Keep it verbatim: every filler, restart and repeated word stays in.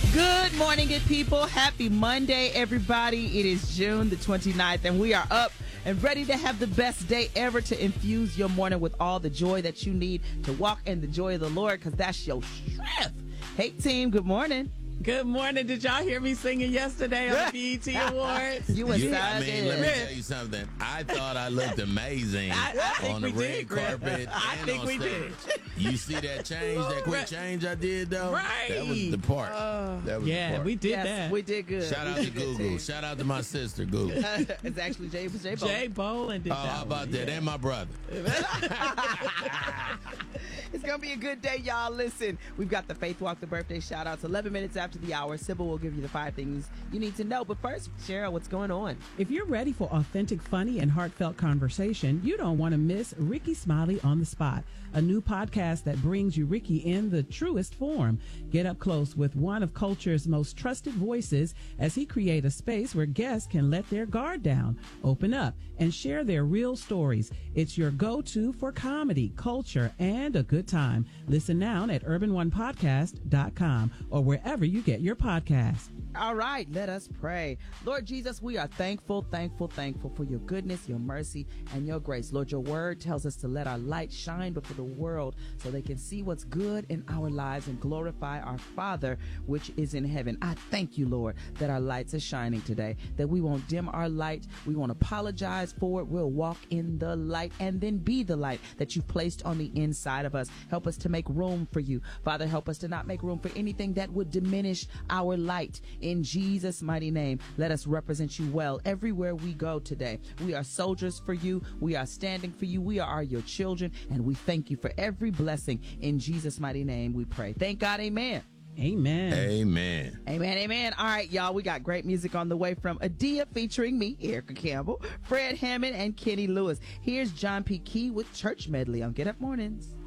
Good morning, good people. Happy Monday, everybody. It is June the twenty-ninth, and we are up and ready to have the best day ever to infuse your morning with all the joy that you need to walk in the joy of the Lord, because that's your strength. Hey, team, good morning. Good morning. Did y'all hear me singing yesterday on the B E T Awards? You was yeah, I mean, let me tell you something. I thought I looked amazing I, I think on the we red did, Chris. carpet. I and think on we stage. did. You see that change, that quick Right. change I did, though? Right. That was the part. Uh, that was the Yeah, part. we did yes, that. we did good. Shout We out to did good, Google. team. Shout out to my sister, Google. Oh, It's actually Jay, Jay Bo. Jay Boland did that. how about one, that? yeah. And my brother. It's going to be a good day, y'all. Listen, we've got the Faith Walk, the birthday shout outs. eleven minutes after the hour, Sybil will give you the five things you need to know. But first, Cheryl, what's going on? If you're ready for authentic, funny, and heartfelt conversation, you don't want to miss Ricky Smiley on the Spot, a new podcast that brings you Ricky in the truest form. Get up close with one of culture's most trusted voices as he creates a space where guests can let their guard down, open up, and share their real stories. It's your go-to for comedy, culture, and a good time. Listen now at urban one podcast dot com or wherever you get your podcasts. All right, let us pray. Lord Jesus, we are thankful, thankful, thankful for your goodness, your mercy, and your grace. Lord, your word tells us to let our light shine before the world so they can see what's good in our lives and glorify our Father, which is in heaven. I thank you, Lord, that our lights are shining today, that we won't dim our light. We won't apologize for it. We'll walk in the light and then be the light that you've placed on the inside of us. Help us to make room for you. Father, help us to not make room for anything that would diminish our light. In Jesus' mighty name, let us represent you well everywhere we go today. We are soldiers for you. We are standing for you. We are your children, and we thank you for every blessing. In Jesus' mighty name, we pray. Thank God. Amen. Amen. Amen. Amen, amen. All right, y'all, we got great music on the way from Adia featuring me, Erica Campbell, Fred Hammond, and Kenny Lewis. Here's John P. Key with Church Medley on Get Up Mornings.